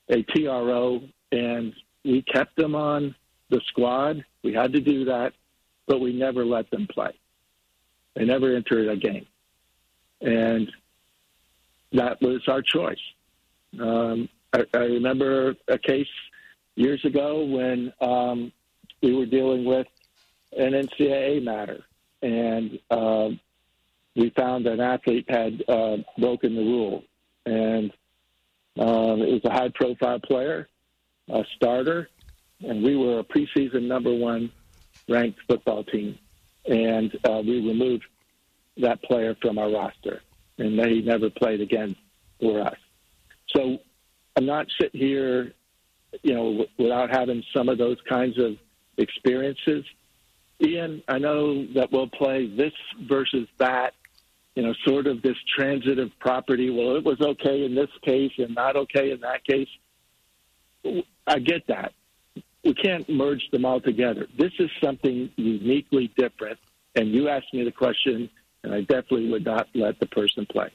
a TRO, and we kept them on the squad. We had to do that, but we never let them play. They never entered a game. And that was our choice. I remember a case years ago when we were dealing with an NCAA matter, and we found an athlete had broken the rule. And it was a high-profile player, a starter, and we were a preseason number 1 ranked football team. And we removed that player from our roster, and he never played again for us. So I'm not sitting here, without having some of those kinds of experiences. Ian, I know that we'll play this versus that, sort of this transitive property. Well, it was okay in this case and not okay in that case. I get that. We can't merge them all together. This is something uniquely different, and you asked me the question, and I definitely would not let the person play.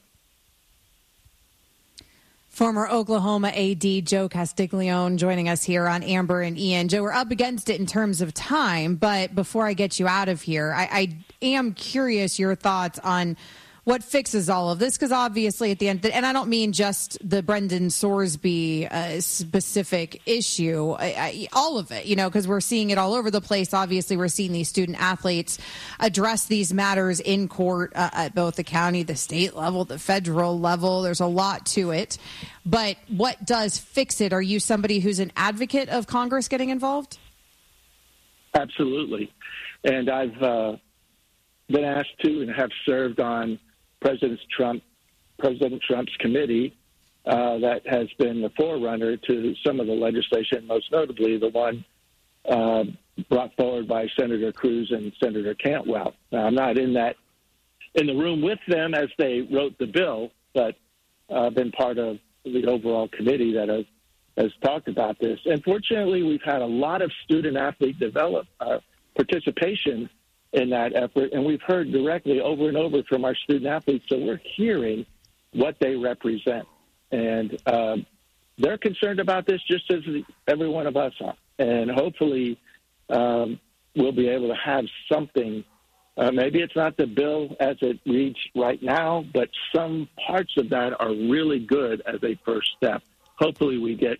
Former Oklahoma AD Joe Castiglione joining us here on Amber and Ian. Joe, we're up against it in terms of time, but before I get you out of here, I am curious your thoughts on what fixes all of this, because obviously at the end, and I don't mean just the Brendan Sorsby specific issue, all of it, because we're seeing it all over the place. Obviously, we're seeing these student athletes address these matters in court at both the county, the state level, the federal level. There's a lot to it. But what does fix it? Are you somebody who's an advocate of Congress getting involved? Absolutely. And I've been asked to and have served on President Trump's committee that has been the forerunner to some of the legislation, most notably the one brought forward by Senator Cruz and Senator Cantwell. Now, I'm not in the room with them as they wrote the bill, but I've been part of the overall committee that has talked about this. And fortunately, we've had a lot of student-athlete participation in that effort, and we've heard directly over and over from our student-athletes, so we're hearing what they represent. And they're concerned about this just as every one of us are. And hopefully we'll be able to have something. Maybe it's not the bill as it reads right now, but some parts of that are really good as a first step. Hopefully we get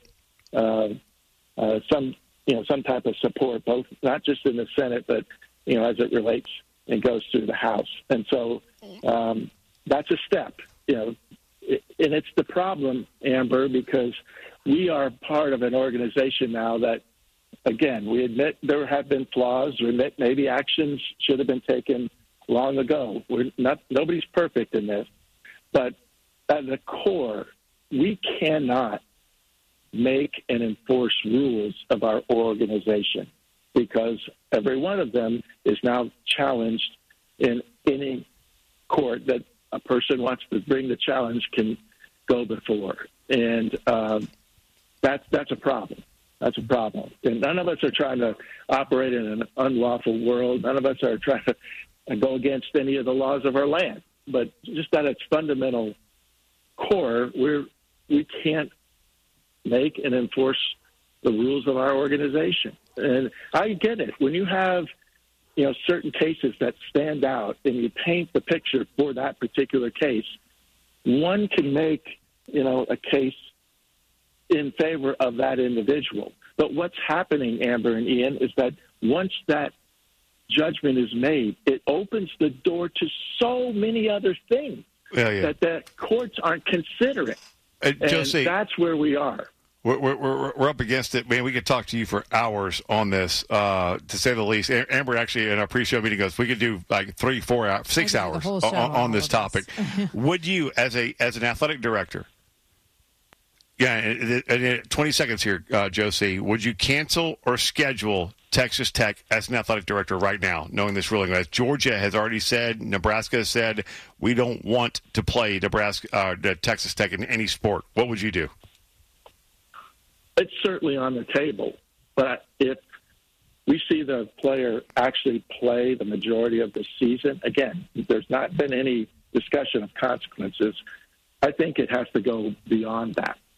some type of support, both not just in the Senate, but as it relates and goes through the House. And so that's a step, and it's the problem, Amber, because we are part of an organization now that, again, we admit there have been flaws. We admit maybe actions should have been taken long ago. Nobody's perfect in this. But at the core, we cannot make and enforce rules of our organization, because every one of them is now challenged in any court that a person wants to bring the challenge can go before. And that's a problem. That's a problem. And none of us are trying to operate in an unlawful world. None of us are trying to go against any of the laws of our land. But just at its fundamental core, we can't make and enforce the rules of our organization. And I get it. When you have, certain cases that stand out and you paint the picture for that particular case, one can make, a case in favor of that individual. But what's happening, Amber and Ian, is that once that judgment is made, it opens the door to so many other things that the courts aren't considering. And Josie, that's where we are. We're up against it, man. We could talk to you for hours on this, to say the least. Amber actually in our pre-show meeting goes, we could do like 3, 4 hours, 6 hours on this topic. Would you, as an athletic director, 20 seconds here, Josie, would you cancel or schedule Texas Tech as an athletic director right now, knowing this ruling? As Georgia has already said, Nebraska has said, we don't want to play Texas Tech in any sport. What would you do? It's certainly on the table, but if we see the player actually play the majority of the season, again, there's not been any discussion of consequences. I think it has to go beyond that.